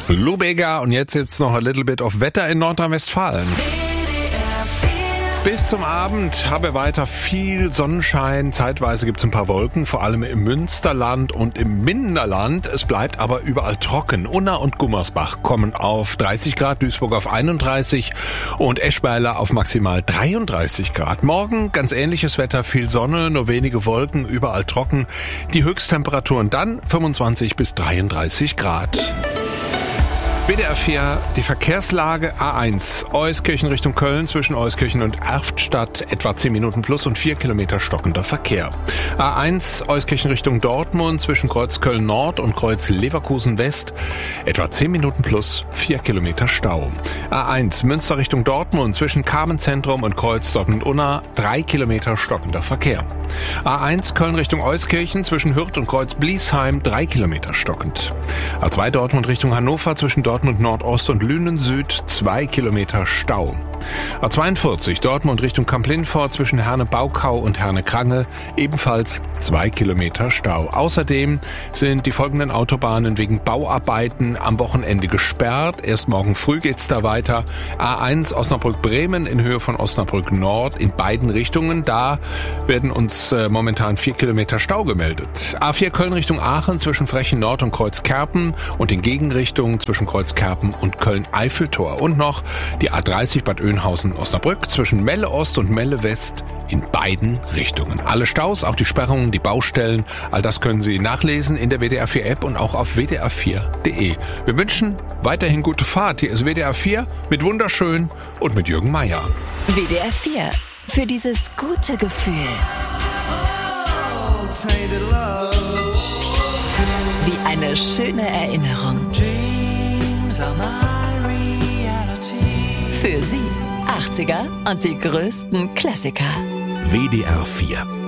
Lou Bega und jetzt gibt's noch a little bit of Wetter in Nordrhein-Westfalen. Bis zum Abend haben wir weiter viel Sonnenschein. Zeitweise gibt's ein paar Wolken, vor allem im Münsterland und im Minderland. Es bleibt aber überall trocken. Unna und Gummersbach kommen auf 30 Grad, Duisburg auf 31 und Eschweiler auf maximal 33 Grad. Morgen ganz ähnliches Wetter, viel Sonne, nur wenige Wolken, überall trocken. Die Höchsttemperaturen dann 25 bis 33 Grad. WDR 4, die Verkehrslage A1, Euskirchen Richtung Köln zwischen Euskirchen und Erftstadt, etwa 10 Minuten plus und 4 Kilometer stockender Verkehr. A1, Euskirchen Richtung Dortmund zwischen Kreuz Köln Nord und Kreuz Leverkusen West, etwa 10 Minuten plus 4 Kilometer Stau. A1, Münster Richtung Dortmund zwischen Carmenzentrum und Kreuz Dortmund-Unna, 3 Kilometer stockender Verkehr. A1, Köln Richtung Euskirchen zwischen Hürth und Kreuz Bliesheim, 3 Kilometer stockend. A2, Dortmund Richtung Hannover zwischen Dortmund Nordost und Lünen Süd, 2 Kilometer Stau. A42 Dortmund Richtung Kamp-Lindfort zwischen Herne-Baukau und Herne-Krange, ebenfalls 2 Kilometer Stau. Außerdem sind die folgenden Autobahnen wegen Bauarbeiten am Wochenende gesperrt. Erst morgen früh geht's da weiter. A1 Osnabrück-Bremen in Höhe von Osnabrück Nord in beiden Richtungen. Da werden uns momentan 4 Kilometer Stau gemeldet. A4 Köln Richtung Aachen zwischen Frechen Nord und Kreuzkerpen und in Gegenrichtung zwischen Kreuzkerpen und Köln-Eiffeltor. Und noch die A30 Bad Oeynhausen-Osnabrück zwischen Melle Ost und Melle West in beiden Richtungen. Alle Staus, auch die Sperrungen, die Baustellen, all das können Sie nachlesen in der WDR 4 App und auch auf wdr4.de. Wir wünschen weiterhin gute Fahrt. Hier ist WDR 4 mit Wunderschön und mit Jürgen Meier. WDR 4 für dieses gute Gefühl. Wie eine schöne Erinnerung. Für Sie 80er und die größten Klassiker. WDR 4